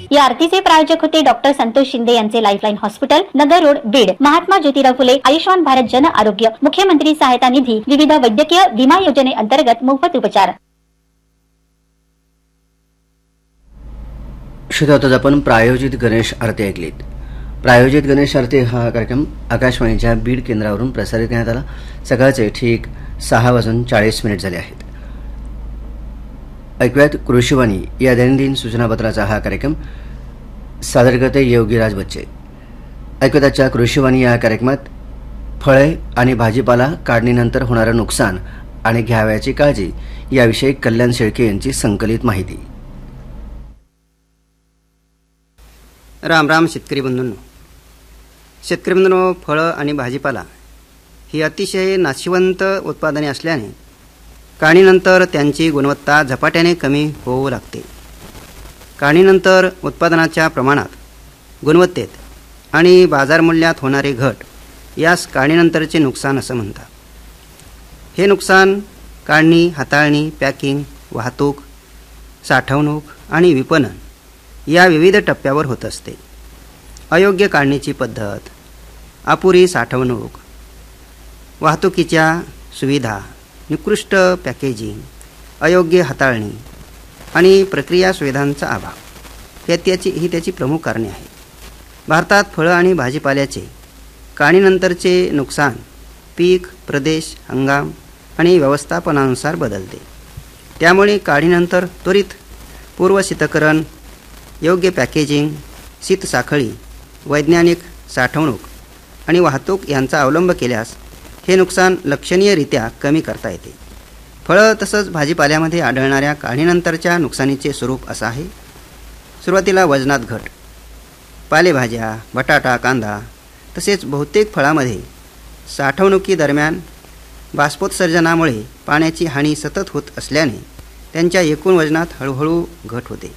या आरतीचे प्रायोजक होते डॉक्टर संतोष शिंदे यांचे लाईफलाईन हॉस्पिटल, नगर रोड, बीड, महात्मा ज्योतिराव फुले आयुष्मान भारत जन आरोग्य, मुख्यमंत्री सहायता निधी, विविध वैद्यकीय विमा योजनेअंतर्गत मोफत उपचार. श्रोत्यांनो, आपण प्रायोजित गणेश आरती ऐकलीत. प्रायोजित गणेश आरती हा कार्यक्रम आकाशवाणीच्या बीड केंद्रावरून प्रसारित करण्यात आला. सकाळचे ठीक 6:40 झाले आहेत. ऐकूयात कृषीवाणी या दैनंदिन सूचनापत्राचा हा कार्यक्रम. सादर करते योगीराज बच्चे. ऐकूयाच्या कृषीवाणी या कार्यक्रमात फळे आणि भाजीपाला काढणीनंतर होणारं नुकसान आणि घ्यावयाची काळजी याविषयी कल्याण शेळके यांची संकलित माहिती. राम राम शेतकरी बंधूंनो. शेतकरी बंधूंनो, फळं आणि भाजीपाला ही अतिशय नाशिवंत उत्पादने असल्याने काढणीनंतर त्यांची गुणवत्ता झपाट्याने कमी होऊ लागते. काढणीनंतर उत्पादनाच्या प्रमाणात, गुणवत्तेत आणि बाजारमूल्यात होणारी घट यास काढणीनंतरचे नुकसान असं म्हणतात. हे नुकसान काढणी, हाताळणी, पॅकिंग, वाहतूक, साठवणूक आणि विपणन या विविध टप्प्यावर होत असते. अयोग्य काढणीची पद्धत, अपुरी साठवणूक, वाहतुकीच्या सुविधा, निकृष्ट पॅकेजिंग, अयोग्य हाताळणी आणि प्रक्रिया सुविधांचा अभाव ही त्याची प्रमुख कारणे आहेत. भारतात फळं आणि भाजीपाल्याचे काढणीनंतरचे नुकसान पीक, प्रदेश, हंगाम आणि व्यवस्थापनानुसार बदलते. त्यामुळे काढणीनंतर त्वरित पूर्वशीतकरण, योग्य पॅकेजिंग, शीतसाखळी, वैज्ञानिक साठवणूक आणि वाहतूक यांचा अवलंब केल्यास हे नुकसान लक्षणीयरित्या कमी करता येते. फळं तसंच भाजीपाल्यामध्ये आढळणाऱ्या काढणीनंतरच्या नुकसानीचे स्वरूप असं आहे. सुरुवातीला वजनात घट. पालेभाज्या, बटाटा, कांदा तसेच बहुतेक फळामध्ये साठवणुकीदरम्यान बाष्पोत्सर्जनामुळे पाण्याची हानी सतत होत असल्याने त्यांच्या एकूण वजनात हळूहळू घट होते.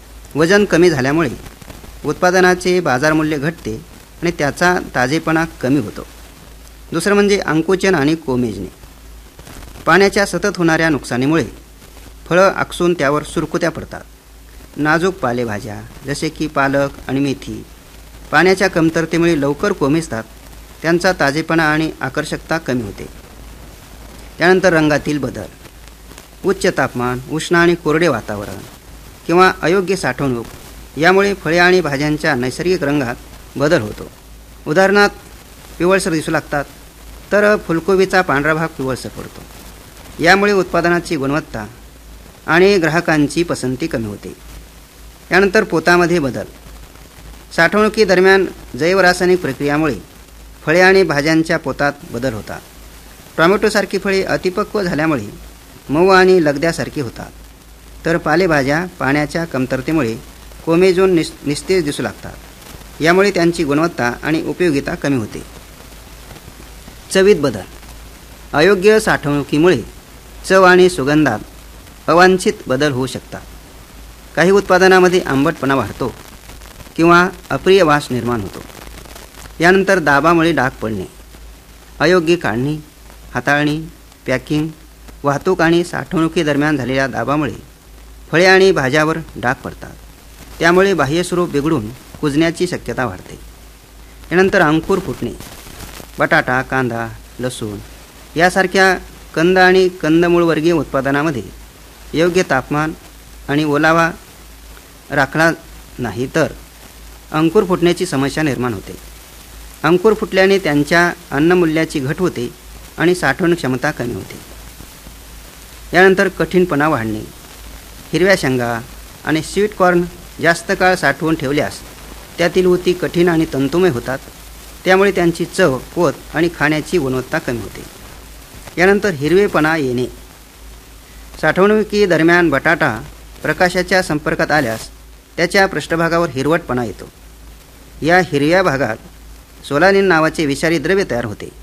वजन कमी झाल्यामुळे उत्पादनाचे बाजारमूल्य घटते आणि त्याचा ताजेपणा कमी होतो. दुसरं म्हणजे अंकुचन आणि कोमेजणे. पाण्याच्या सतत होणाऱ्या नुकसानीमुळे फळं आकसून त्यावर सुरकुत्या पडतात. नाजूक पालेभाज्या जसे की पालक आणि मेथी पाण्याच्या कमतरतेमुळे लवकर कोमेजतात. त्यांचा ताजेपणा आणि आकर्षकता कमी होते. त्यानंतर रंगातील बदल. उच्च तापमान, उष्ण आणि कोरडे वातावरण किंवा अयोग्य साठवणूक यामुळे फळे आणि भाज्यांच्या नैसर्गिक रंगात बदल होतो. उदाहरणार्थ पिवळसर दिसू लागतात, तर फुलकोबीचा पांढरा भाग पिवळसर पडतो. यामुळे उत्पादनाची गुणवत्ता आणि ग्राहकांची पसंती कमी होते. यानंतर पोतामध्ये बदल. साठवणुकीदरम्यान जैवरासायनिक प्रक्रियामुळे फळे आणि भाज्यांच्या पोतात बदल होतात. टोमॅटोसारखी फळे अतिपक्व झाल्यामुळे मऊ आणि लगद्यासारखी होतात, तर पालेभाज्या पाण्याच्या कमतरतेमुळे कोमेजून निस्तेज दिसू लागतात. यामुळे त्यांची गुणवत्ता आणि उपयोगिता कमी होते. चवीत बदल. अयोग्य साठवणुकीमुळे चव आणि सुगंधात अवांछित बदल होऊ शकतात. काही उत्पादनामध्ये आंबटपणा वाढतो किंवा अप्रिय वास निर्माण होतो. यानंतर दाबामुळे डाग पडणे. अयोग्य काढणी, हाताळणी, पॅकिंग, वाहतूक आणि साठवणुकीदरम्यान झालेल्या दाबामुळे फळे आणि भाज्यावर डाग पडतात. त्यामुळे बाह्यस्वरूप बिघडून कुजण्याची शक्यता वाढते. यानंतर अंकुर फुटणे. बटाटा, कांदा, लसूण यासारख्या कंद आणि कंदमूळवर्गीय उत्पादनामध्ये योग्य तापमान आणि ओलावा राखला नाही तर अंकुर फुटण्याची समस्या निर्माण होते. अंकुर फुटल्याने त्यांच्या अन्नमूल्याची घट होते आणि साठवण क्षमता कमी होते. यानंतर कठीणपणा वाढणे. हिरव्या शेंगा आणि स्वीट कॉर्न जास्त काळ साठवून ठेवल्यास त्यातील ऊती कठीण आणि तंतुमय होतात. त्यामुळे त्यांची चव, पोत आणि खाण्याची गुणवत्ता कमी होते. यानंतर हिरवेपणा येणे. साठवणुकीदरम्यान बटाटा प्रकाशाच्या संपर्कात आल्यास त्याच्या पृष्ठभागावर हिरवटपणा येतो. या हिरव्या भागात सोलानिन नावाचे विषारी द्रव्य तयार होते.